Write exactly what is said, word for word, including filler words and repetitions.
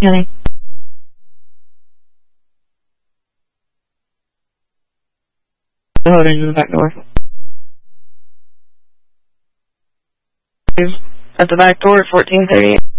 Annie. Loading to the back door. At the back door, fourteen thirty-eight.